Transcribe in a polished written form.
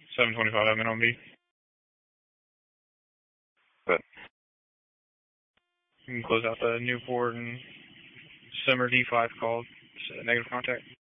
725 admin on B. Good. You can close out the Newport and Simmer D5 called. Negative contact.